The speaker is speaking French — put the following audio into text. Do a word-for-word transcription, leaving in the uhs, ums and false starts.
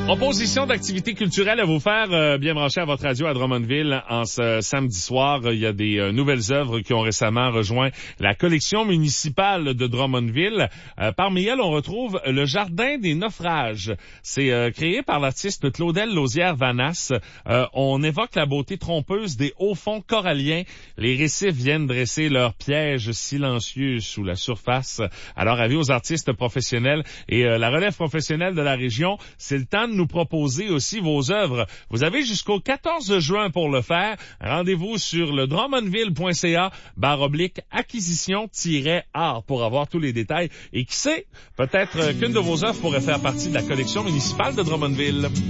Proposition d'activité culturelle à vous faire, euh, bien branché à votre radio à Drummondville en ce samedi soir. Il y a des euh, nouvelles œuvres qui ont récemment rejoint la collection municipale de Drummondville. Euh, parmi elles, on retrouve le Jardin des naufrages. C'est euh, créé par l'artiste Claudel Lausière-Vanasse. Euh, on évoque la beauté trompeuse des hauts fonds coralliens. Les récifs viennent dresser leurs pièges silencieux sous la surface. Alors, avis aux artistes professionnels et euh, la relève professionnelle de la région, c'est le temps de nous proposer aussi vos œuvres. Vous avez jusqu'au quatorze juin pour le faire. Rendez-vous sur le drummondville.ca barre oblique acquisition-art pour avoir tous les détails. Et qui sait, peut-être qu'une de vos œuvres pourrait faire partie de la collection municipale de Drummondville.